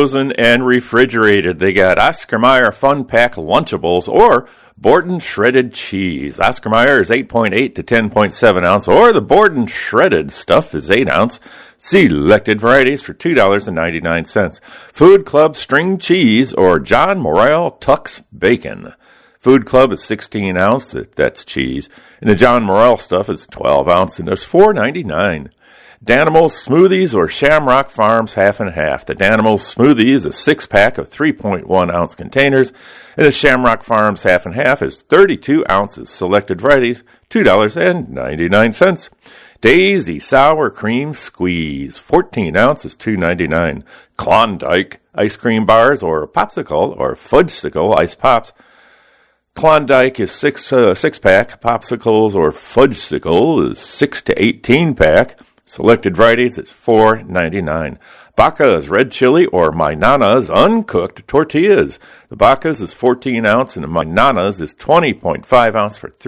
frozen and refrigerated. They got Oscar Mayer Fun Pack Lunchables or Borden Shredded Cheese. Oscar Mayer is 8.8 to 10.7 ounce, or the Borden Shredded stuff is 8 ounce. Selected varieties for $2.99. Food Club String Cheese or John Morrell Tuck's Bacon. Food Club is 16 ounce, that's cheese. And the John Morrell stuff is 12 ounce, and there's $4.99. Danimals Smoothies or Shamrock Farms half and half. The Danimals Smoothie is a 6-pack of 3.1 ounce containers, and the Shamrock Farms half and half is 32 ounces. Selected varieties, $2.99. Daisy Sour Cream Squeeze, 14 ounces, $2.99. Klondike Ice Cream Bars or Popsicle or Fudgesicle Ice Pops. Klondike is 6-pack. Popsicles or Fudgesicle is 6 to 18-pack. Selected varieties is $4.99. Baca's Red Chili or My Nana's Uncooked Tortillas. The Baca's is 14 ounce and the My Nana's is 20.5 ounce for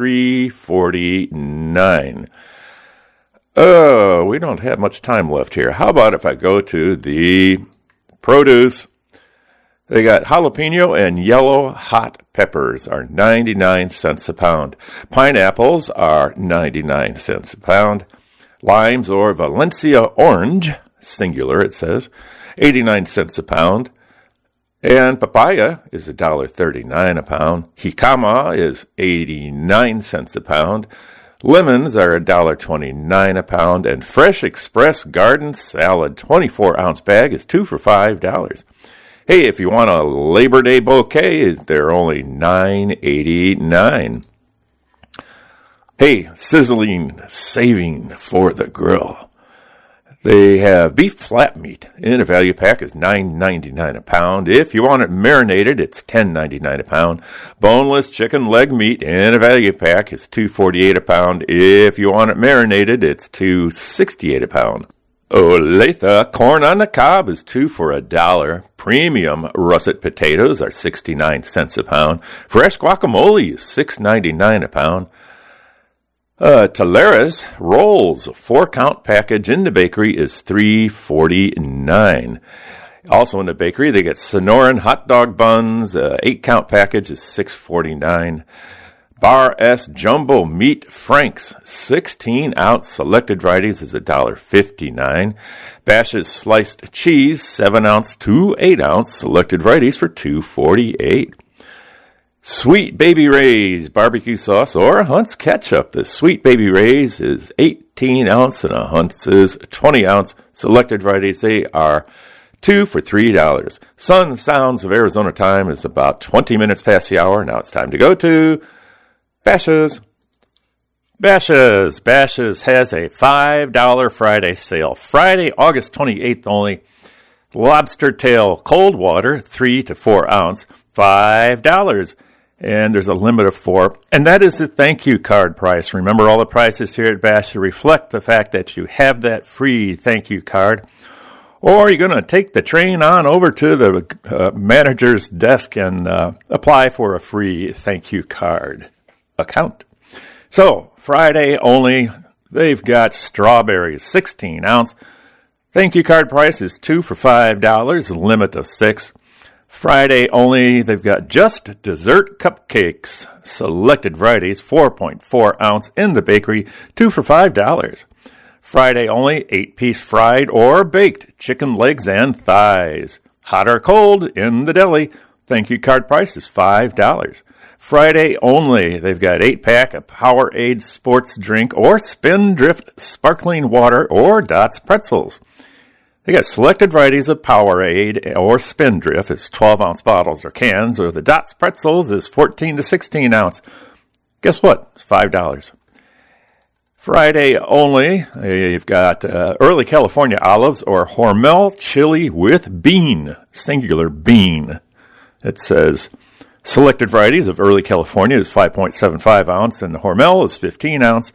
$3.49. Oh, we don't have much time left here. How about if I go to the produce? They got jalapeno and yellow hot peppers are 99 cents a pound. Pineapples are 99 cents a pound. Limes or Valencia orange, singular it says, 89 cents a pound. And papaya is $1.39 a pound. Jicama is 89 cents a pound. Lemons are $1.29 a pound. And Fresh Express Garden Salad, 24-ounce bag, is 2 for $5. Hey, if you want a Labor Day bouquet, they're only $9.89. Hey, sizzling saving for the grill. They have beef flat meat in a value pack is $9.99 a pound. If you want it marinated, it's $10.99 a pound. Boneless chicken leg meat in a value pack is $2.48 a pound. If you want it marinated, it's $2.68 a pound. Olathe corn on the cob is 2 for $1. Premium russet potatoes are 69 cents a pound. Fresh guacamole is $6.99 a pound. Talares rolls, 4-count package in the bakery is $3.49. Also in the bakery, they get Sonoran hot dog buns, 8-count package is $6.49. Bar S Jumbo Meat Franks, 16-ounce selected varieties is $1.59. Bash's Sliced Cheese, 7-ounce to 8-ounce selected varieties for $2.48. Sweet Baby Ray's barbecue sauce or Hunt's ketchup. The Sweet Baby Ray's is 18 ounce and a Hunt's is 20 ounce. Selected varieties, they are 2 for $3. Sun Sounds of Arizona time is about 20 minutes past the hour. Now it's time to go to Bash's. Bash's has a $5 Friday sale. Friday, August 28th only. Lobster tail cold water, 3 to 4 ounce, $5. And there's a limit of 4. And that is the thank you card price. Remember, all the prices here at Bash reflect the fact that you have that free thank you card. Or you're going to take the train on over to the manager's desk and apply for a free thank you card account. So, Friday only, they've got strawberries, 16 ounce. Thank you card price is 2 for $5, limit of 6. Friday only, they've got just dessert cupcakes, selected varieties, 4.4 ounce in the bakery, 2 for $5. Friday only, 8-piece fried or baked chicken legs and thighs. Hot or cold in the deli. Thank you card price is $5. Friday only, they've got 8-pack of Powerade sports drink or Spindrift sparkling water or Dots pretzels. They got selected varieties of Powerade or Spindrift. It's 12-ounce bottles or cans, or the Dots pretzels is 14 to 16 ounce. Guess what? It's $5. Friday only, you've got Early California olives or Hormel chili with bean, singular bean. It says selected varieties of Early California is 5.75 ounce, and the Hormel is 15 ounce,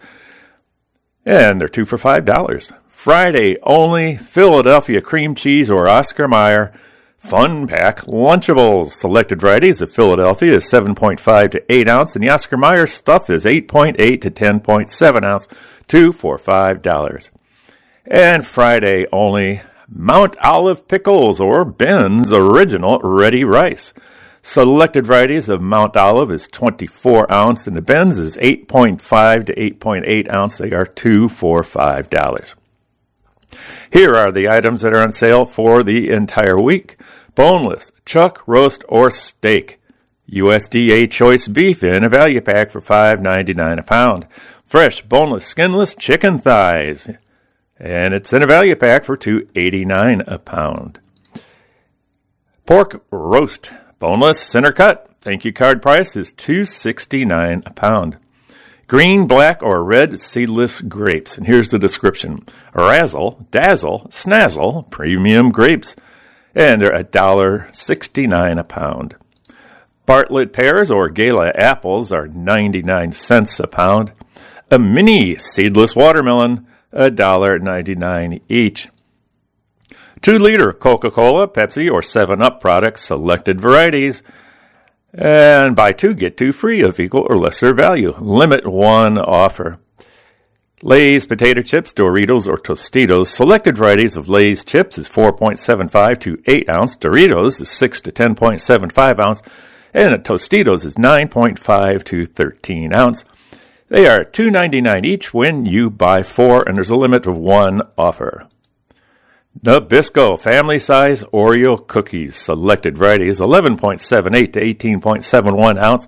and they're 2 for $5. Friday only, Philadelphia cream cheese or Oscar Mayer Fun Pack Lunchables. Selected varieties of Philadelphia is 7.5 to 8 ounce, and the Oscar Mayer stuff is 8.8 to 10.7 ounce, 2 for $5. And Friday only, Mount Olive Pickles or Ben's Original Ready Rice. Selected varieties of Mount Olive is 24 ounce and the Ben's is 8.5 to 8.8 ounce. They are $2 for $5. Here are the items that are on sale for the entire week. Boneless, chuck, roast, or steak. USDA choice beef in a value pack for $5.99 a pound. Fresh, boneless, skinless chicken thighs. And it's in a value pack for $2.89 a pound. Pork roast, boneless, center cut. Thank you card price is $2.69 a pound. Green, black, or red seedless grapes. And here's the description. Razzle, dazzle, snazzle, premium grapes. And they're $1.69 a pound. Bartlett pears or Gala apples are 99 cents a pound. A mini seedless watermelon, $1.99 each. 2-liter Coca-Cola, Pepsi, or 7-Up products, selected varieties. And buy 2, get 2 free of equal or lesser value. Limit 1 offer. Lay's potato chips, Doritos, or Tostitos. Selected varieties of Lay's chips is 4.75 to 8 ounce. Doritos is 6 to 10.75 ounce. And Tostitos is 9.5 to 13 ounce. They are $2.99 each when you buy 4, and there's a limit of 1 offer. Nabisco family size Oreo cookies, selected varieties, 11.78 to 18.71 ounce,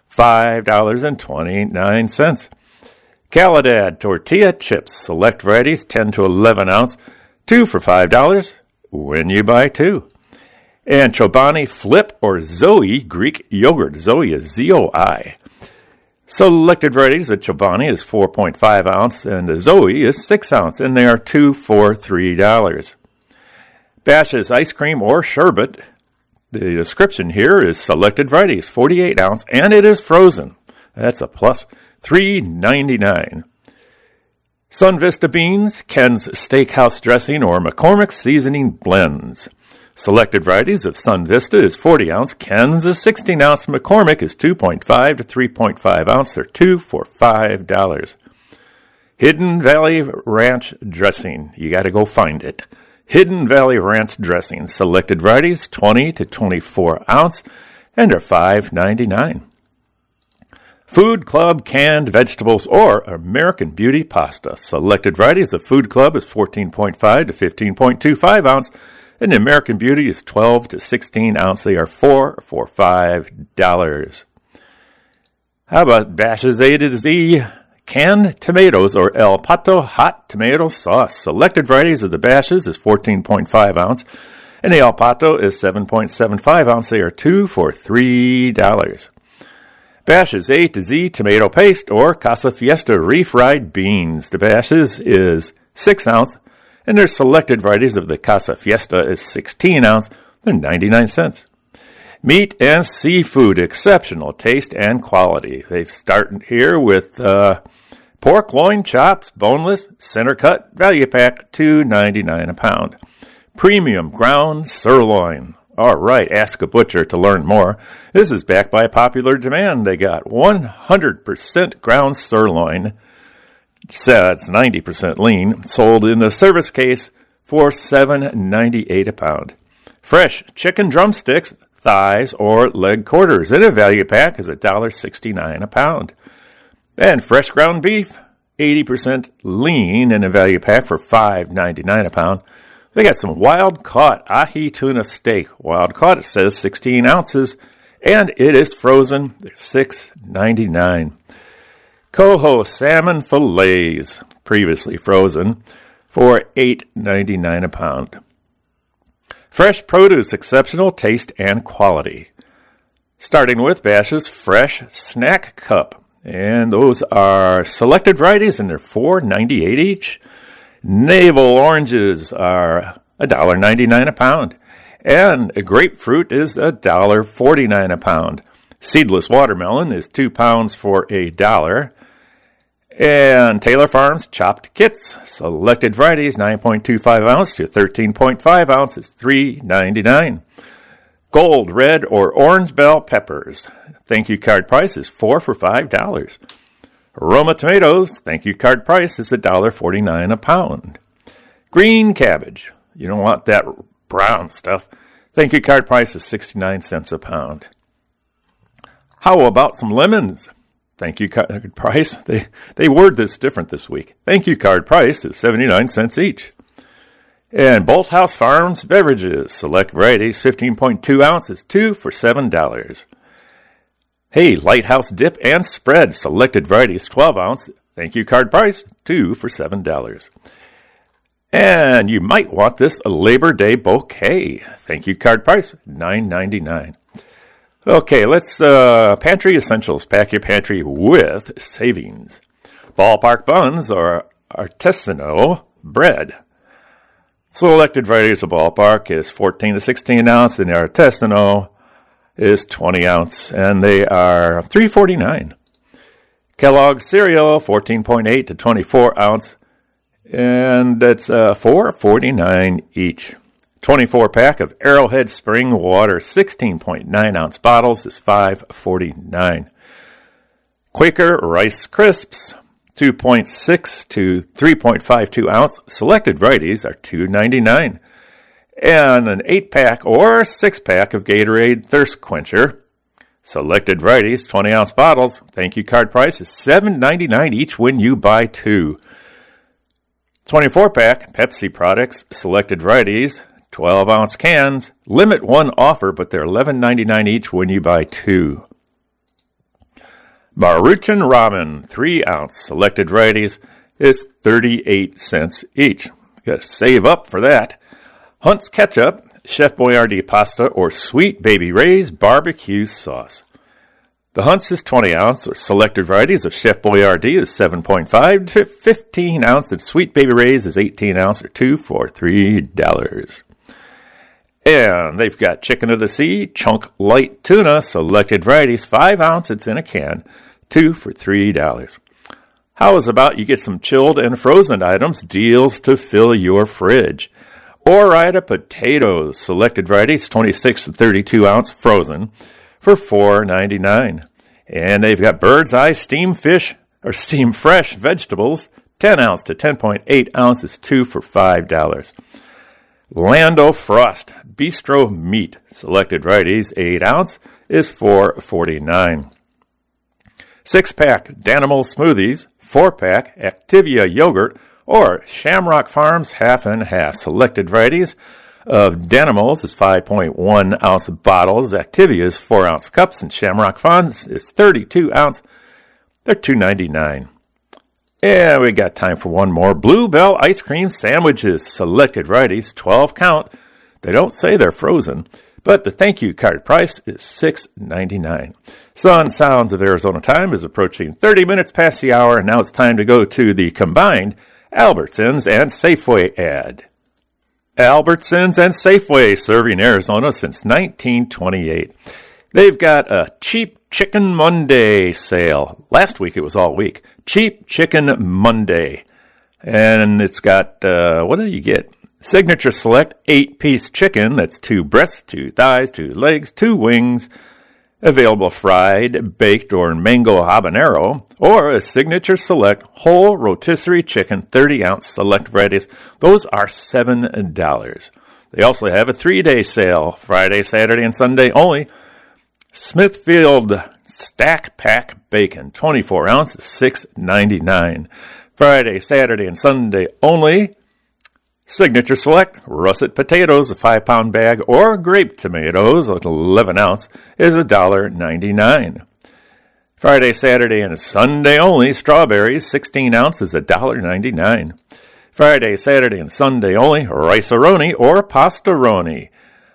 $5.29. Caladad tortilla chips, select varieties, 10 to 11 ounce, 2 for $5 when you buy 2. And Chobani Flip or Zoe Greek yogurt, Zoe is Z-O-I. Selected varieties of Chobani is 4.5 ounce and the Zoe is 6 ounce, and they are 2 for $3. Bash's ice cream or sherbet. The description here is selected varieties, 48 ounce, and it is frozen. That's a plus, $3.99. Sun Vista beans, Ken's Steakhouse dressing, or McCormick's seasoning blends. Selected varieties of Sun Vista is 40 ounce, Ken's is 16 ounce, McCormick is 2.5 to 3.5 ounce. They're 2 for $5. Hidden Valley Ranch dressing. You got to go find it. Hidden Valley Ranch dressing. Selected varieties 20 to 24 ounce, and they're $5.99. Food Club canned vegetables or American Beauty pasta. Selected varieties of Food Club is 14.5 to 15.25 ounce. And the American Beauty is 12 to 16 ounce. They are 4 for $5. How about Bash's A to Z canned tomatoes or El Pato hot tomato sauce? Selected varieties of the Bash's is 14.5 ounce. And the El Pato is 7.75 ounce. They are 2 for $3. Bash's A to Z tomato paste or Casa Fiesta refried beans. The Bash's is 6 ounce. And their selected varieties of the Casa Fiesta is 16 ounce. They're 99 cents. Meat and seafood, exceptional taste and quality. They start here with pork loin chops, boneless, center cut, value pack, $2.99 a pound. Premium ground sirloin. All right, ask a butcher to learn more. This is backed by popular demand. They got 100% ground sirloin. Said it's 90% lean, sold in the service case for $7.98 a pound. Fresh chicken drumsticks, thighs, or leg quarters in a value pack is $1.69 a pound. And fresh ground beef, 80% lean in a value pack for $5.99 a pound. They got some wild-caught ahi tuna steak. Wild-caught, it says 16 ounces, and it is frozen. They're $6.99. Coho salmon fillets, previously frozen, for $8.99 a pound. Fresh produce, exceptional taste and quality. Starting with Bash's Fresh Snack Cup. And those are selected varieties, and they're $4.98 each. Navel oranges are $1.99 a pound. And grapefruit is $1.49 a pound. Seedless watermelon is 2 pounds for $1. And Taylor Farms chopped kits, selected varieties, 9.25 ounce to 13.5 ounce is $3.99. Gold, red, or orange bell peppers. Thank you card price is 4 for $5. Roma tomatoes, thank you card price is $1.49 a pound. Green cabbage, You don't want that brown stuff. Thank you card price is 69 cents a pound. How about some lemons? Thank you card price. They word this different this week. Thank you card price is 79 cents each. And Bolthouse Farms beverages, select varieties, 15.2 ounces, 2 for $7. Hey, Lighthouse Dip and Spread, selected varieties, 12 ounce, thank you card price, 2 for $7. And you might want this Labor Day bouquet, thank you card price, $9.99. Okay, let's pantry essentials. Pack your pantry with savings. Ballpark buns or artisanal bread. Selected varieties of Ballpark is 14 to 16 ounce, and the artisanal is 20 ounce, and they are $3.49. Kellogg's cereal, 14.8 to 24 ounce, and that's $4.49 each. 24 pack of Arrowhead Spring Water, 16.9 ounce bottles is $5.49. Quaker Rice Crisps, 2.6 to 3.52 ounce. Selected varieties are $2.99. And an 8-pack or 6-pack of Gatorade Thirst Quencher. Selected varieties, 20 ounce bottles. Thank you card price is $7.99 each when you buy 2. 24-pack Pepsi products, selected varieties, 12 ounce cans. Limit one offer, but they're $11.99 each when you buy 2. Maruchan Ramen, 3 ounce, selected varieties, is 38 cents each. Got to save up for that. Hunt's Ketchup, Chef Boyardee pasta, or Sweet Baby Ray's barbecue sauce. The Hunt's is 20 ounce, or selected varieties of Chef Boyardee is 7.5 to 15 ounce, and Sweet Baby Ray's is 18 ounce, or 2 for $3. And they've got Chicken of the Sea, Chunk Light Tuna, selected varieties, 5 ounce, it's in a can, 2 for $3. How is about you get some chilled and frozen items, deals to fill your fridge? Ore-Ida potatoes, selected varieties, 26 to 32 ounce frozen for $4.99. And they've got Bird's Eye steam fish or steam fresh vegetables, 10 ounce to 10.8 ounces, 2 for $5. Lando Frost bistro meat, selected varieties, 8 ounce is $4.49. 6-pack Danimal smoothies, 4-pack Activia yogurt, or Shamrock Farms half and half. Selected varieties of Danimals is 5.1 ounce bottles, Activia's 4 ounce cups, and Shamrock Farms is 32 ounce. They're $2.99. And we got time for one more. Bluebell ice cream sandwiches, selected varieties, 12 count. They don't say they're frozen, but the thank you card price is $6.99. Sun Sounds of Arizona time is approaching 30 minutes past the hour, and now it's time to go to the combined Albertsons and Safeway ad. Albertsons and Safeway, serving Arizona since 1928. They've got a Cheap Chicken Monday sale. Last week it was all week. Cheap Chicken Monday. And it's got, what do you get? Signature Select 8-piece chicken. That's 2 breasts, 2 thighs, 2 legs, 2 wings. Available fried, baked, or mango habanero. Or a Signature Select whole rotisserie chicken, 30 ounce select varieties. Those are $7. They also have a 3-day sale. Friday, Saturday, and Sunday only. Smithfield Stack Pack Bacon, 24 ounces, $6.99. Friday, Saturday, and Sunday only. Signature Select russet potatoes, a 5-pound bag, or grape tomatoes, 11 ounce, is $1.99. Friday, Saturday, and Sunday only. Strawberries, 16 ounces, $1.99. Friday, Saturday, and Sunday only. Rice-A-Roni or Pasta-Roni,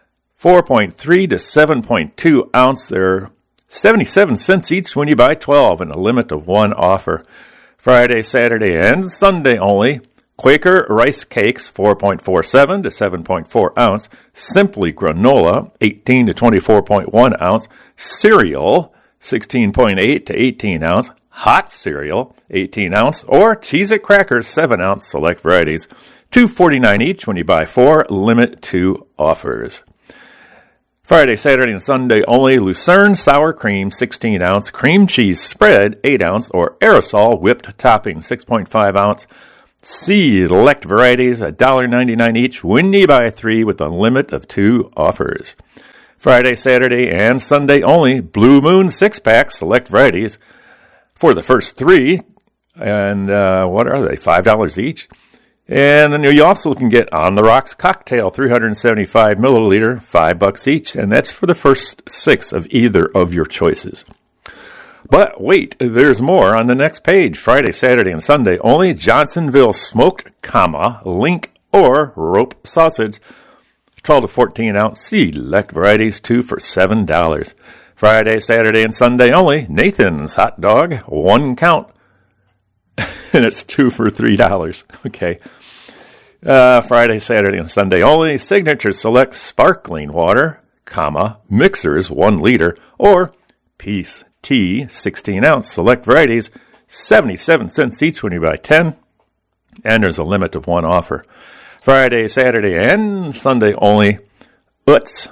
4.3 to 7.2 ounce. They're 77 cents each when you buy 12, and a limit of 1 offer. Friday, Saturday, and Sunday only. Quaker Rice Cakes, 4.47 to 7.4 ounce. Simply Granola, 18 to 24.1 ounce. Cereal, 16.8 to 18 ounce. Hot cereal, 18 ounce. Or Cheez-It crackers, 7 ounce. Select varieties, $2.49 each when you buy 4. Limit 2 offers. Friday, Saturday, and Sunday only. Lucerne Sour Cream, 16 ounce. Cream Cheese Spread, 8 ounce. Or Aerosol Whipped Topping, 6.5 ounce. Select varieties, $1.99 each when you buy 3 with a limit of 2 offers. Friday, Saturday, and Sunday only, Blue Moon 6-pack, select varieties for the first 3. And what are they? $5 each. And then you also can get On the Rocks Cocktail, 375 milliliter, $5 each. And that's for the first 6 of either of your choices. But wait, there's more on the next page. Friday, Saturday, and Sunday only, Johnsonville smoked, link or rope sausage, 12 to 14 ounce, select varieties, 2 for $7. Friday, Saturday, and Sunday only, Nathan's hot dog, 1 count, and it's 2 for $3. Okay. Friday, Saturday, and Sunday only, Signature Select sparkling water, mixers, 1 liter, or Peace Tea, 16 ounce, select varieties, 77 cents each when you buy 10, and there's a limit of 1 offer. Friday, Saturday, and Sunday only, Oots,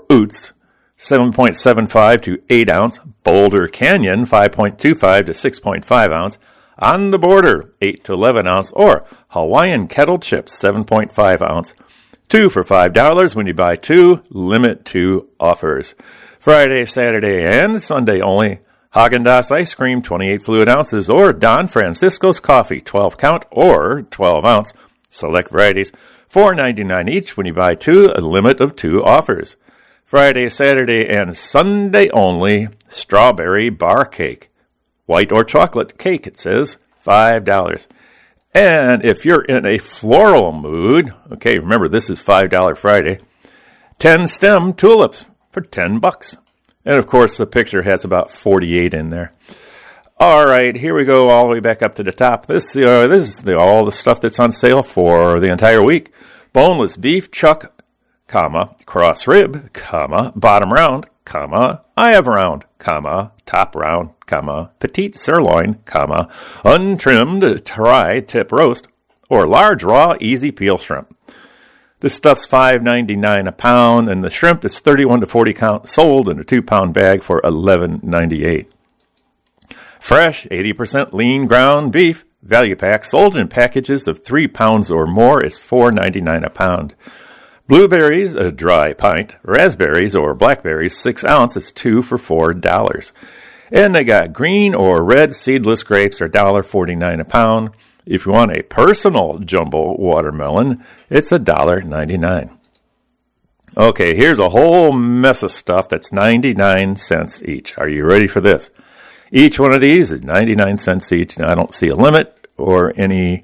7.75 to 8 ounce, Boulder Canyon, 5.25 to 6.5 ounce, On the Border, 8 to 11 ounce, or Hawaiian Kettle Chips, 7.5 ounce, 2 for $5 when you buy 2, limit 2 offers. Friday, Saturday, and Sunday only, Haagen-Dazs ice cream, 28 fluid ounces, or Don Francisco's coffee, 12 count or 12 ounce. Select varieties, $4.99 each when you buy 2, a limit of 2 offers. Friday, Saturday, and Sunday only, strawberry bar cake. White or chocolate cake, it says, $5. And if you're in a floral mood, okay, remember this is $5 Friday, 10 stem tulips for $10. And of course, the picture has about 48 in there. All right, here we go all the way back up to the top. This is all the stuff that's on sale for the entire week. Boneless beef chuck, cross rib, bottom round, I have round, top round, petite sirloin, untrimmed tri-tip roast, or large raw easy peel shrimp. This stuff's $5.99 a pound, and the shrimp is 31 to 40 count, sold in a 2-pound bag for $11.98. Fresh, 80% lean ground beef, value pack, sold in packages of 3 pounds or more, is $4.99 a pound. Blueberries, a dry pint. Raspberries or blackberries, 6 ounces, 2 for $4. And they got green or red seedless grapes, are $1.49 a pound. If you want a personal jumbo watermelon, it's $1.99. Okay, here's a whole mess of stuff that's 99 cents each. Are you ready for this? Each one of these is 99 cents each. Now, I don't see a limit or any...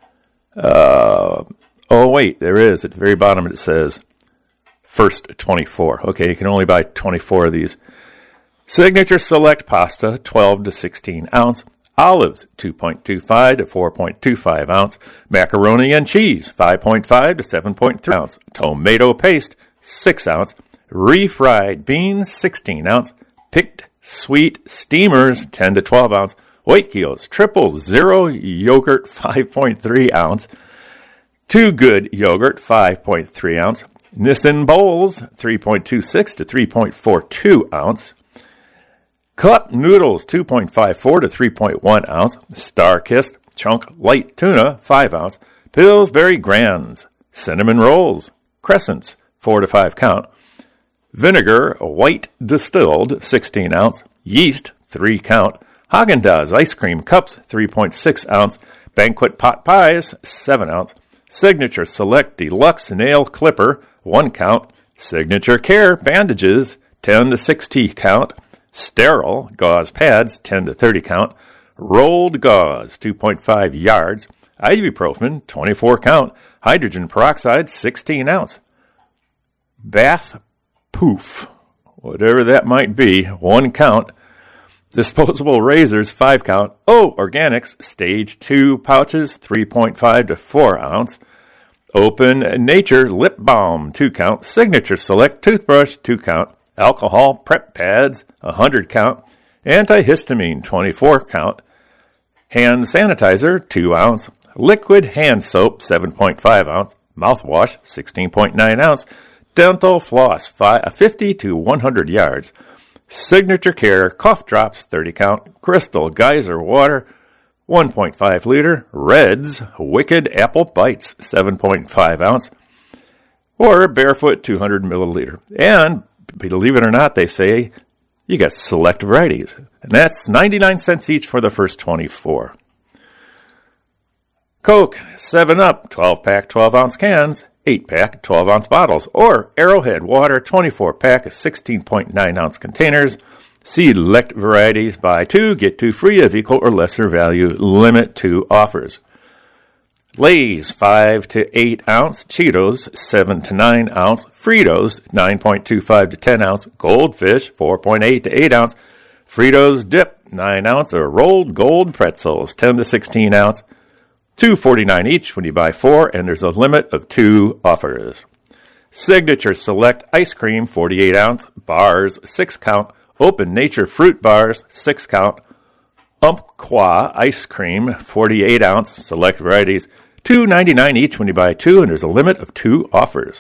oh, wait, there is. At the very bottom it says first 24. Okay, you can only buy 24 of these. Signature Select pasta, 12 to 16 ounce. Olives, 2.25 to 4.25 ounce. Macaroni and cheese, 5.5 to 7.3 ounce. Tomato paste, 6 ounce. Refried beans, 16 ounce. Picked sweet steamers, 10 to 12 ounce. Wakefield Triple Zero yogurt, 5.3 ounce. Too Good yogurt, 5.3 ounce. Nissin bowls, 3.26 to 3.42 ounce. Cup noodles, 2.54 to 3.1 ounce. Star-Kissed chunk light tuna, 5 ounce. Pillsbury Grands, cinnamon rolls, crescents, 4 to 5 count. Vinegar white distilled, 16 ounce. Yeast, 3 count. Haagen-Dazs ice cream cups, 3.6 ounce. Banquet pot pies, 7 ounce. Signature Select Deluxe Nail Clipper, 1 count. Signature Care bandages, 10 to 60 count. Sterile gauze pads, 10 to 30 count. Rolled gauze, 2.5 yards. Ibuprofen, 24 count. Hydrogen peroxide, 16 ounce. Bath Poof, whatever that might be, 1 count. Disposable razors, 5 count. Oh, Organics, Stage 2 pouches, 3.5 to 4 ounce. Open Nature Lip Balm, 2 count. Signature Select Toothbrush, 2 count. Alcohol Prep Pads, 100 count. Antihistamine, 24 count. Hand Sanitizer, 2 ounce. Liquid Hand Soap, 7.5 ounce. Mouthwash, 16.9 ounce. Dental Floss, 50 to 100 yards. Signature Care Cough Drops, 30 count. Crystal Geyser Water, 1.5 liter Red's Wicked Apple Bites, 7.5 ounce, or Barefoot 200 milliliter. And believe it or not, they say you got select varieties, and that's 99 cents each for the first 24. Coke, 7-Up, 12-pack, 12-ounce cans, 8-pack, 12-ounce bottles, or Arrowhead Water, 24-pack, 16.9-ounce containers. Select varieties, buy 2, get 2 free of equal or lesser value, limit 2 offers. Lay's 5 to 8 ounce, Cheetos 7 to 9 ounce, Fritos 9.25 to 10 ounce, Goldfish 4.8 to 8 ounce, Fritos Dip 9 ounce, or Rolled Gold Pretzels 10 to 16 ounce, $2.49 each when you buy 4, and there's a limit of 2 offers. Signature Select Ice Cream 48 ounce, bars 6 count, Open Nature Fruit Bars 6 count, Umpqua Ice Cream 48 ounce, select varieties, $2.99 each when you buy 2, and there's a limit of 2 offers.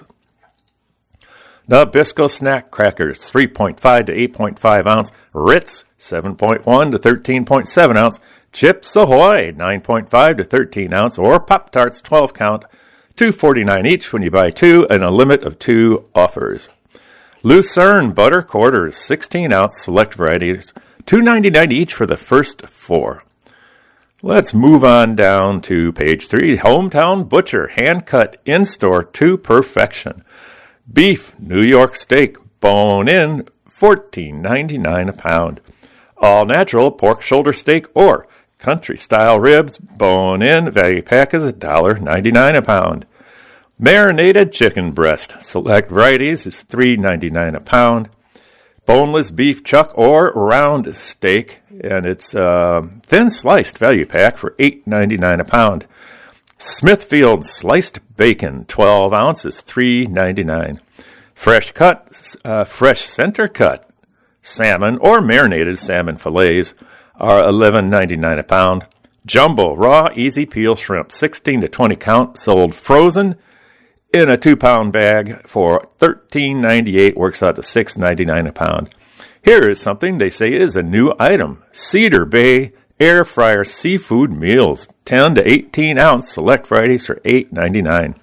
Nabisco Snack Crackers 3.5 to 8.5 ounce, Ritz 7.1 to 13.7 ounce, Chips Ahoy 9.5 to 13 ounce, or Pop-Tarts 12 count, $2.49 each when you buy 2, and a limit of 2 offers. Lucerne Butter Quarters 16 ounce, select varieties, $2.99 each for the first 4. Let's move on down to page 3. Hometown Butcher, hand-cut in-store to perfection. Beef, New York steak, bone-in, $14.99 a pound. All-natural pork shoulder steak or country-style ribs, bone-in, value pack is $1.99 a pound. Marinated chicken breast, select varieties is $3.99 a pound. Boneless beef chuck or round steak, and it's thin sliced value pack for $8.99 a pound. Smithfield sliced bacon, 12 ounces, $3.99. Fresh center cut salmon or marinated salmon fillets are $11.99 a pound. Jumbo raw easy peel shrimp, 16 to 20 count, sold frozen in a 2-pound bag for $13.98, works out to $6.99 a pound. Here is something they say is a new item. Cedar Bay Air Fryer Seafood Meals, 10 to 18 ounce, select varieties for $8.99.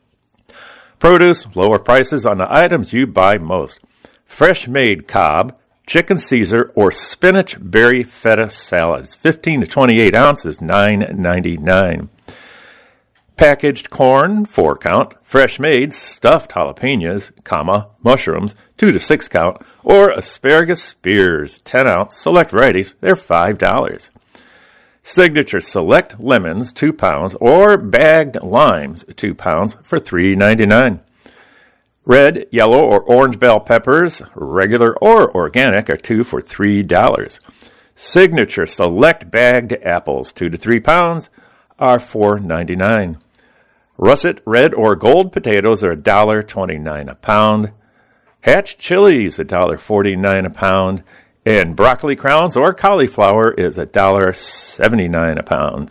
Produce, lower prices on the items you buy most. Fresh made Cobb, chicken Caesar, or spinach berry feta salads, 15 to 28 ounces, $9.99. Packaged corn, 4 count, fresh made stuffed jalapenos, mushrooms, 2 to 6 count, or asparagus spears, 10 ounce, select varieties, they're $5. Signature Select lemons, 2 pounds, or bagged limes, 2 pounds, for $3.99. Red, yellow, or orange bell peppers, regular or organic, are 2 for $3. Signature Select bagged apples, 2 to 3 pounds, are $4.99. Russet red or gold potatoes are $1.29 a pound. Hatch chilies, $1.49 a pound. And broccoli crowns or cauliflower is $1.79 a pound.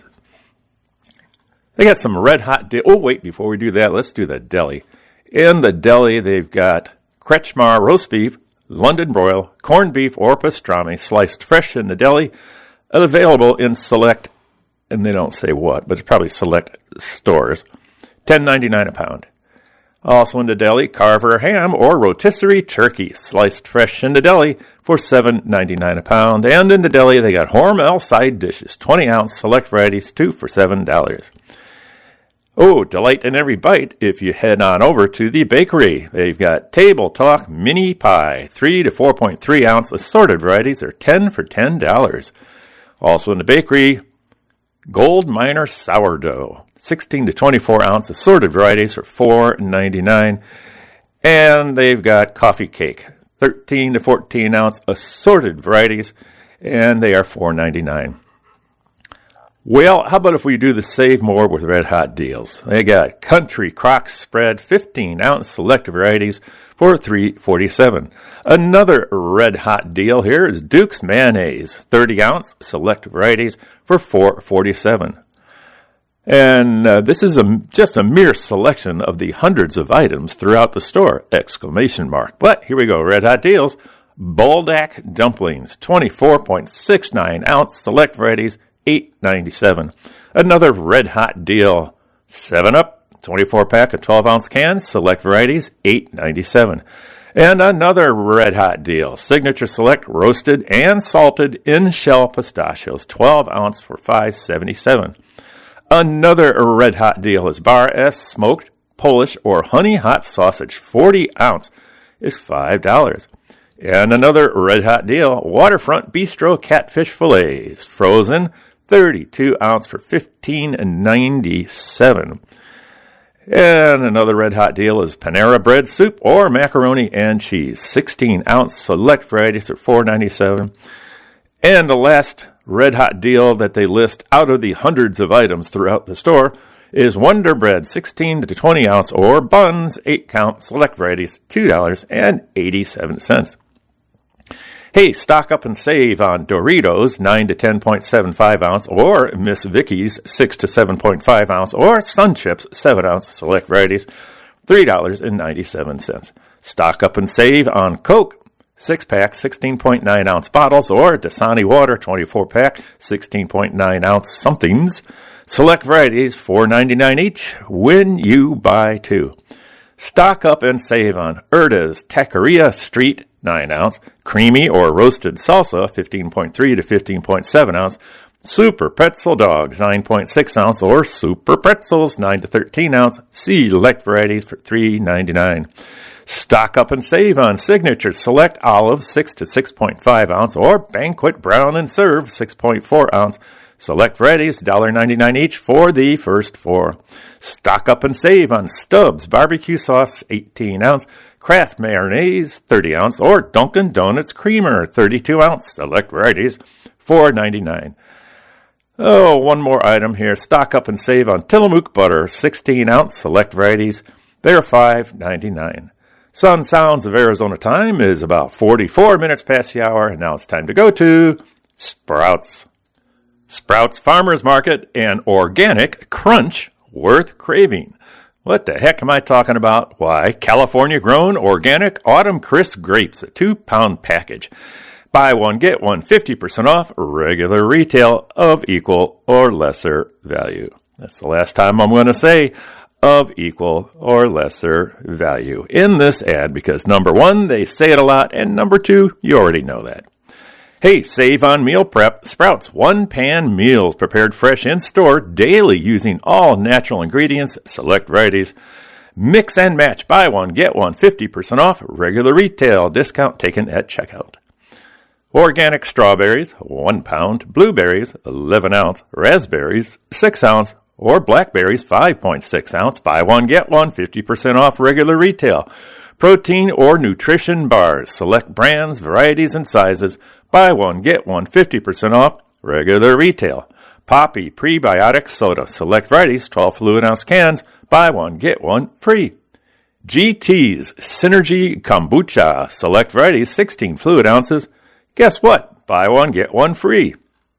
They got some red hot... Oh, wait, before we do that, let's do the deli. In the deli, they've got Kretschmar roast beef, London broil, corned beef, or pastrami, sliced fresh in the deli, available in select, and they don't say what, but it's probably select stores, $10.99 a pound. Also in the deli, Carver ham or rotisserie turkey, sliced fresh in the deli for $7.99 a pound. And in the deli, they got Hormel side dishes, 20 ounce, select varieties, 2 for $7. Oh, delight in every bite if you head on over to the bakery. They've got Table Talk mini pie, 3 to 4.3 ounce, assorted varieties are 10 for $10. Also in the bakery, Gold Miner sourdough, 16 to 24 ounce, assorted varieties for $4.99. And they've got coffee cake, 13 to 14 ounce, assorted varieties, and they are $4.99. Well, how about if we do the save more with red hot deals? They got Country Crock spread, 15 ounce, select varieties for $3.47. Another red hot deal here is Duke's mayonnaise, 30 ounce, select varieties for $4.47. And this is just a mere selection of the hundreds of items throughout the store, ! But here we go, red hot deals. Buldak dumplings, 24.69 ounce, select varieties, $8.97. Another red hot deal, 7-Up, 24-pack of 12-ounce cans, select varieties, $8.97. And another red hot deal, Signature Select roasted and salted in-shell pistachios, 12-ounce for $5.77. Another red hot deal is Bar S smoked Polish or honey hot sausage, 40-ounce, is $5. And another red hot deal, Waterfront Bistro catfish fillets, frozen, 32-ounce for $15.97. And another red hot deal is Panera Bread soup or macaroni and cheese, 16-ounce select varieties for $4.97. And the last red hot deal that they list out of the hundreds of items throughout the store is Wonder Bread, 16 to 20-ounce or buns, 8-count select varieties, $2.87. Hey, stock up and save on Doritos, 9 to 10.75 ounce, or Miss Vicky's, 6 to 7.5 ounce, or Sun Chips, 7 ounce, select varieties, $3.97. Stock up and save on Coke, 6-pack, 16.9 ounce bottles, or Dasani Water, 24-pack, 16.9 ounce somethings, select varieties, $4.99 each, when you buy 2. Stock up and save on Erda's Taqueria Street, 9 ounce, creamy or roasted salsa, 15.3 to 15.7 ounce, Super Pretzel Dogs, 9.6 ounce, or Super Pretzels, 9 to 13 ounce, select varieties for $3.99. Stock up and save on Signature Select Olives, 6 to 6.5 ounce, or Banquet Brown and Serve, 6.4 ounce, select varieties, $1.99 each for the first 4. Stock up and save on Stubbs Barbecue Sauce, 18 ounce, Kraft Mayonnaise, 30 ounce, or Dunkin' Donuts Creamer, 32 ounce, select varieties, $4.99. Oh, one more item here. Stock up and save on Tillamook Butter, 16 ounce, select varieties. They're $5.99. Sun Sounds of Arizona time is about 44 minutes past the hour, and now it's time to go to Sprouts. Sprouts Farmers Market and Organic Crunch, worth craving. What the heck am I talking about? Why, California-grown organic autumn crisp grapes, a 2-pound package. Buy one, get one, 50% off, regular retail of equal or lesser value. That's the last time I'm going to say of equal or lesser value in this ad because, number one, they say it a lot, and number two, you already know that. Hey, save on meal prep. Sprouts one-pan meals prepared fresh in-store daily using all natural ingredients, select varieties. Mix and match. Buy one, get one, 50% off. Regular retail discount taken at checkout. Organic strawberries, 1 pound. Blueberries, 11 ounce. Raspberries, 6 ounce. Or blackberries, 5.6 ounce. Buy one, get one, 50% off regular retail. Protein or nutrition bars. Select brands, varieties, and sizes. Buy one, get one, 50% off, regular retail. Poppy prebiotic soda, select varieties, 12 fluid ounce cans. Buy one, get one, free. GT's Synergy Kombucha, select varieties, 16 fluid ounces. Guess what? Buy one, get one, free.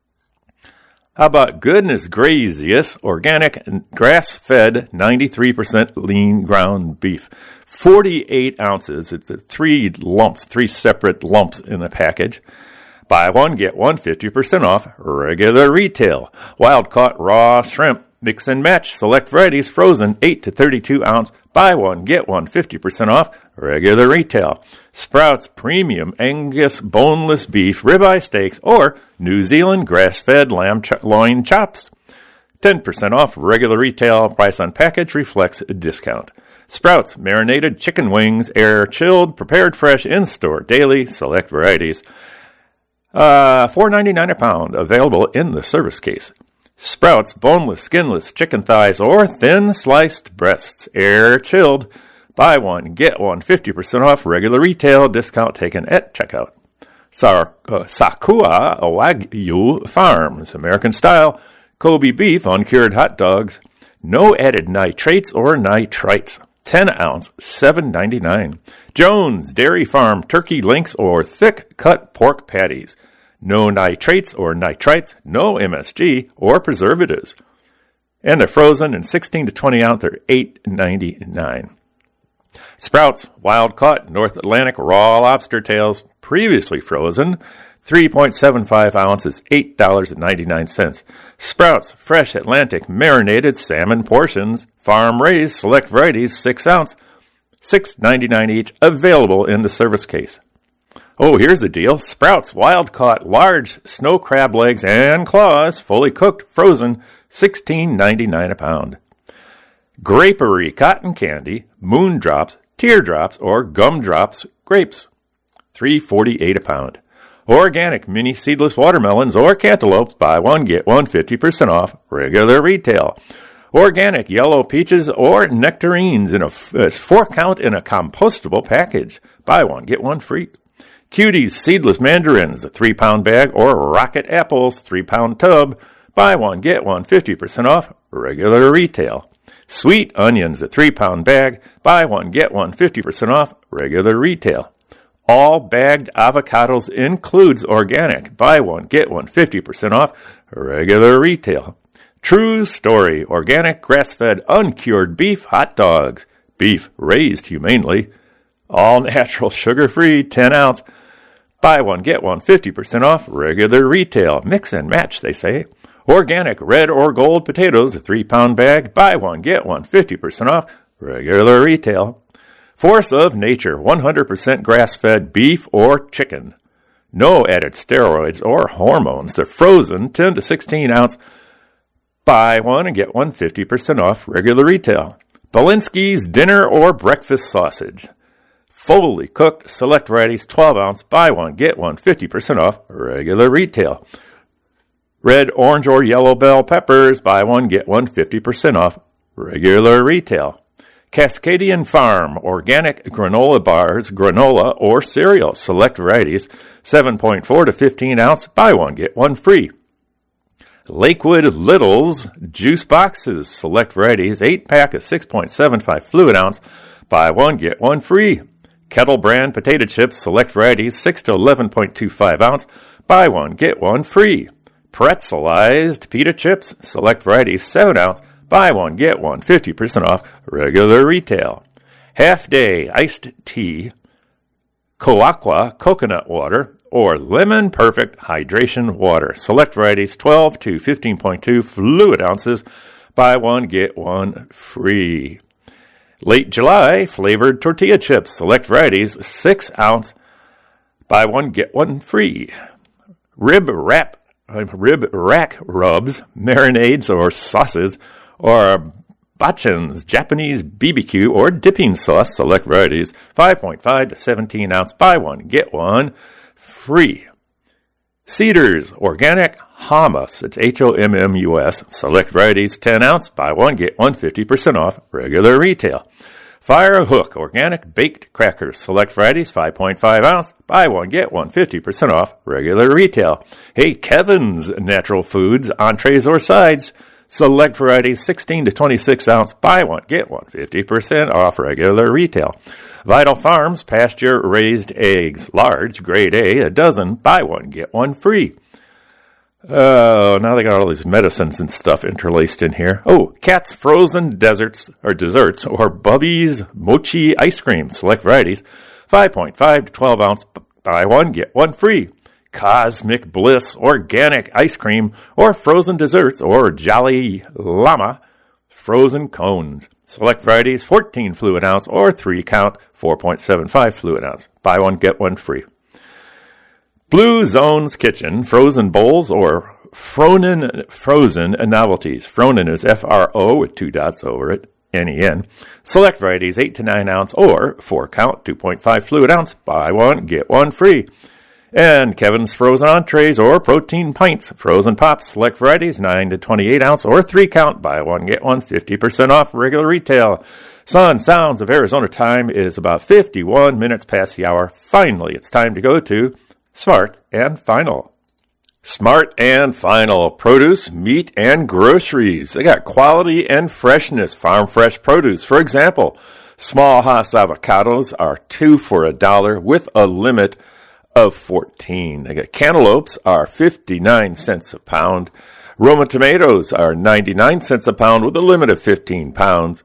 How about Goodness Gracious organic grass-fed 93% lean ground beef? 48 ounces. It's 3 separate lumps in a package. Buy one, get one, 50% off, regular retail. Wild-caught raw shrimp, mix and match, select varieties, frozen, 8 to 32 ounce. Buy one, get one, 50% off, regular retail. Sprouts Premium Angus boneless beef, ribeye steaks, or New Zealand grass-fed lamb loin chops. 10% off, regular retail. Price on package reflects a discount. Sprouts marinated chicken wings, air-chilled, prepared fresh, in-store, daily, select varieties. $4.99 a pound, available in the service case. Sprouts boneless, skinless chicken thighs or thin sliced breasts, air chilled. Buy one, get one, 50% off, regular retail, discount taken at checkout. Sakua Wagyu Farms, American style, Kobe beef, uncured hot dogs, no added nitrates or nitrites. 10 ounce, $7.99. Jones Dairy Farm turkey links or thick cut pork patties. No nitrates or nitrites, no MSG or preservatives. And they're frozen in 16 to 20 ounce, they're $8.99. Sprouts wild-caught North Atlantic raw lobster tails, previously frozen, 3.75 ounces, $8.99. Sprouts fresh Atlantic marinated salmon portions, farm-raised select varieties, 6 ounce, $6.99 each, available in the service case. Oh, here's the deal. Sprouts wild-caught large snow crab legs and claws, fully cooked, frozen, $16.99 a pound. Grapery cotton candy, moondrops, teardrops, or gumdrops grapes, $3.48 a pound. Organic mini seedless watermelons or cantaloupes, buy one, get one, 50% off, regular retail. Organic yellow peaches or nectarines in a 4-count in a compostable package, buy one, get one free. Cuties seedless mandarins, a 3-pound bag, or rocket apples, 3-pound tub, buy one, get one, 50% off, regular retail. Sweet onions, a 3-pound bag, buy one, get one, 50% off, regular retail. All bagged avocados includes organic, buy one, get one, 50% off, regular retail. True Story, organic, grass-fed, uncured beef hot dogs, beef raised humanely, all natural, sugar-free, 10 ounce, buy one, get one, 50% off, regular retail. Mix and match, they say. Organic red or gold potatoes, a 3-pound bag, buy one, get one, 50% off, regular retail. Force of Nature, 100% grass-fed beef or chicken. No added steroids or hormones. They're frozen, 10 to 16 ounce, buy one and get one, 50% off, regular retail. Belinsky's dinner or breakfast sausage. Fully cooked, select varieties, 12 ounce, buy one, get one, 50% off, regular retail. Red, orange, or yellow bell peppers, buy one, get one, 50% off, regular retail. Cascadian Farm, organic granola bars, granola, or cereal, select varieties, 7.4 to 15 ounce, buy one, get one free. Lakewood Littles, juice boxes, select varieties, 8-pack of 6.75 fluid ounce, buy one, get one free. Kettle brand potato chips, select varieties, 6 to 11.25 ounce, buy one, get one free. Pretzelized pita chips, select varieties, 7 ounce, buy one, get one, 50% off, regular retail. Half Day iced tea, Coaqua coconut water, or Lemon Perfect hydration water. Select varieties, 12 to 15.2 fluid ounces, buy one, get one free. Late July flavored tortilla chips, select varieties, 6 ounce, buy one, get one free. Rib rack rubs, marinades, or sauces, or Bachan's Japanese BBQ or dipping sauce, select varieties, 5.5 to 17 ounce, buy one, get one free. Cedars Organic Hummus, it's HOMMUS, select varieties, 10 ounce, buy one, get one, 50% off, regular retail. Fire Hook Organic Baked Crackers, select varieties, 5.5 ounce, buy one, get one, 50% off, regular retail. Hey, Kevin's Natural Foods, entrees or sides, select varieties, 16 to 26 ounce, buy one, get one, 50% off, regular retail. Vital Farms pasture-raised eggs, large, grade A, a dozen, buy one, get one free. Oh, now they got all these medicines and stuff interlaced in here. Oh, Cat's Frozen Desserts, or Bubby's Mochi Ice Cream, select varieties, 5.5 to 12 ounce, buy one, get one free. Cosmic Bliss Organic Ice Cream, or Frozen Desserts, or Jolly Llama Frozen Cones. Select varieties, 14 fluid ounce, or 3-count, 4.75 fluid ounce. Buy one, get one free. Blue Zone's Kitchen, frozen bowls, or Fronen Frozen Novelties. Fronen is F-R-O with 2 dots over it, N-E-N. Select varieties, 8 to 9 ounce, or 4-count, 2.5 fluid ounce. Buy one, get one free. And Kevin's Frozen Entrees, or Protein Pints, frozen pops, select varieties, 9 to 28 ounce, or 3-count, buy one, get one, 50% off, regular retail. Sun Sounds of Arizona time is about 51 minutes past the hour. Finally, it's time to go to Smart and Final. Smart and Final, produce, meat, and groceries. They got quality and freshness, farm fresh produce. For example, small Hass avocados are 2 for $1 with a limit of 14. They got cantaloupes are 59 cents a pound. Roma tomatoes are 99 cents a pound with a limit of 15 pounds.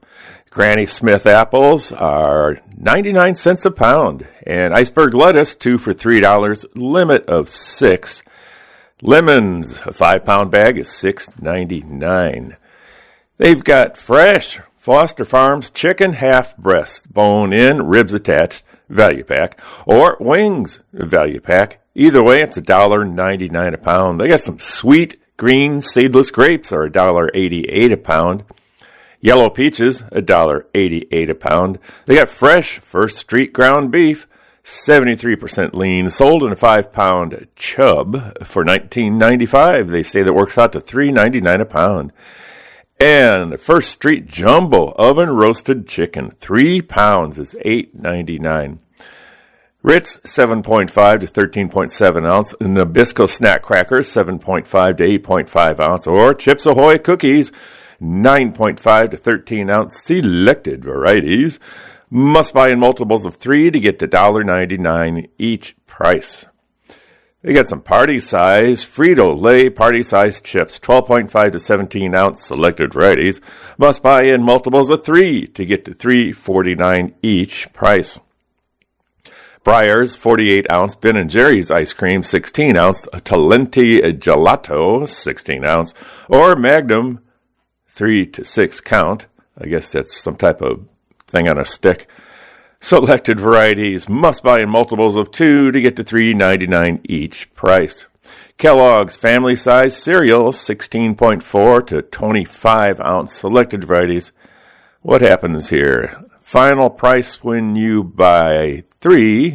Granny Smith apples are 99 cents a pound. And iceberg lettuce, 2 for $3, limit of 6. Lemons, a 5-pound bag is $6.99. They've got fresh Foster Farms chicken half breast, bone in, ribs attached, value pack, or wings value pack. Either way, it's $1.99 a pound. They got some sweet green seedless grapes are $1.88 a pound. Yellow peaches, $1.88 a pound. They got fresh First Street ground beef, 73% lean, sold in a 5-pound chub for $19.95. They say that works out to $3.99 a pound. And First Street jumbo oven roasted chicken, 3 pounds is $8.99. Ritz, 7.5 to 13.7 ounce. Nabisco snack crackers, 7.5 to 8.5 ounce. Or Chips Ahoy cookies, 9.5 to 13 ounce selected varieties. Must buy in multiples of 3 to get to $1.99 each price. They got some party size Frito-Lay party size chips, 12.5 to 17 ounce selected varieties. Must buy in multiples of 3 to get to $3.49 each price. Breyers 48 ounce Ben & Jerry's ice cream, 16 ounce Talenti gelato, 16 ounce, or Magnum 3 to 6 count. I guess that's some type of thing on a stick. Selected varieties must buy in multiples of 2 to get to $3.99 each price. Kellogg's family size cereal, 16.4 to 25 ounce selected varieties. What happens here? Final price when you buy 3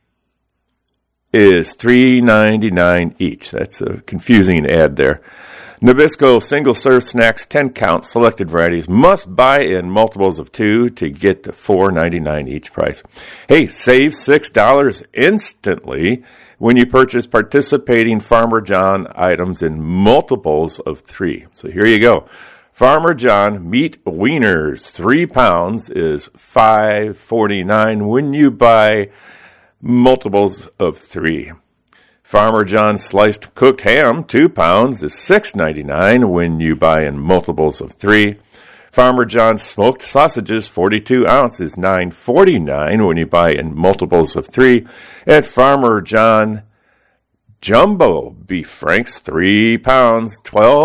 is $3.99 each. That's a confusing ad there. Nabisco single-serve snacks, 10-count selected varieties, must buy in multiples of 2 to get the $4.99 each price. Hey, save $6 instantly when you purchase participating Farmer John items in multiples of 3. So here you go. Farmer John meat wieners, 3 pounds is $5.49 when you buy multiples of 3. Farmer John sliced cooked ham, 2 pounds, is $6.99 when you buy in multiples of 3. Farmer John smoked sausages, 42 ounces, $9.49 when you buy in multiples of 3. And Farmer John jumbo beef franks, 3 pounds,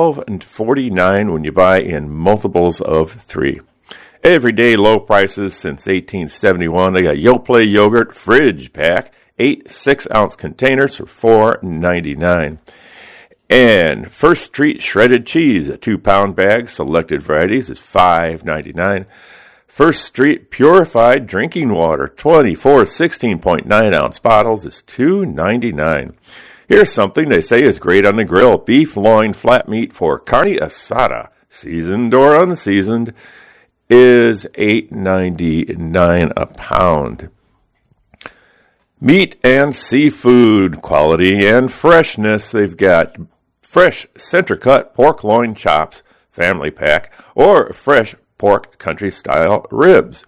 $12.49 when you buy in multiples of 3. Everyday low prices since 1871. They got Yoplait yogurt fridge pack, 8 6-ounce containers for $4.99. And First Street shredded cheese, a 2-pound bag, selected varieties, is $5.99. First Street purified drinking water, 24 16.9-ounce bottles, is $2.99. Here's something they say is great on the grill. Beef loin flat meat for carne asada, seasoned or unseasoned, is $8.99 a pound. Meat and seafood quality and freshness. They've got fresh center-cut pork loin chops, family pack, or fresh pork country-style ribs.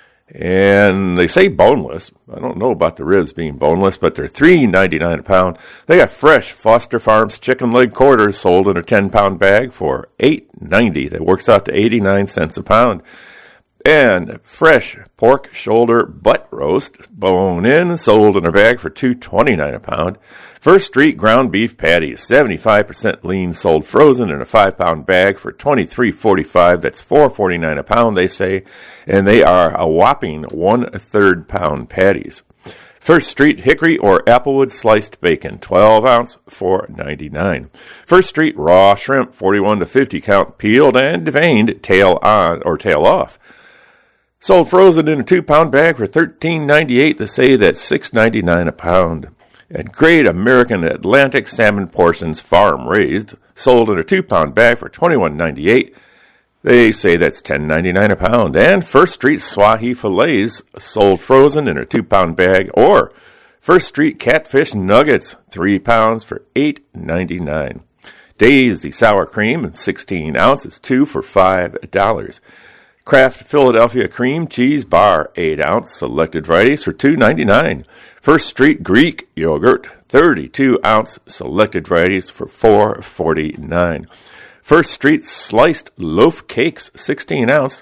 And they say boneless. I don't know about the ribs being boneless, but they're $3.99 a pound. They got fresh Foster Farms chicken leg quarters sold in a 10-pound bag for $8.90. That works out to 89 cents a pound. And fresh pork shoulder butt roast, bone in, sold in a bag for $2.29 a pound. First Street ground beef patties, 75% lean, sold frozen in a 5-pound bag for $23.45. That's $4.49 a pound, they say, and they are a whopping 1/3 pound patties. First Street hickory or applewood sliced bacon, 12-ounce, $4.99. First Street raw shrimp, 41 to 50 count, peeled and deveined, tail on or tail off. Sold frozen in a 2-pound bag for $13.98. They say that's $6.99 a pound. And Great American Atlantic salmon portions, farm raised, sold in a 2-pound bag for $21.98. They say that's $10.99 a pound. And First Street Swahi fillets, sold frozen in a 2-pound bag. Or First Street catfish nuggets, 3 pounds for $8.99. Daisy sour cream, 16 ounces, 2 for $5. Kraft Philadelphia cream cheese bar, 8-ounce, selected varieties for $2.99. First Street Greek yogurt, 32-ounce, selected varieties for $4.49. First Street sliced loaf cakes, 16-ounce,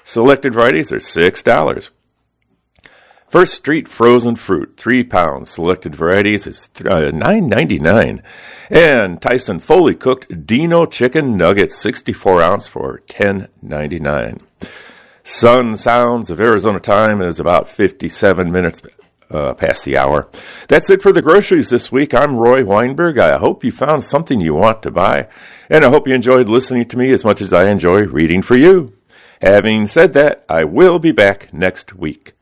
Selected varieties are $6. First Street frozen fruit, 3 pounds. Selected varieties is $9.99. And Tyson Foley cooked Dino chicken nuggets, 64 ounce for $10.99. Sun Sounds of Arizona time is about 57 minutes past the hour. That's it for the groceries this week. I'm Roy Weinberg. I hope you found something you want to buy, and I hope you enjoyed listening to me as much as I enjoy reading for you. Having said that, I will be back next week.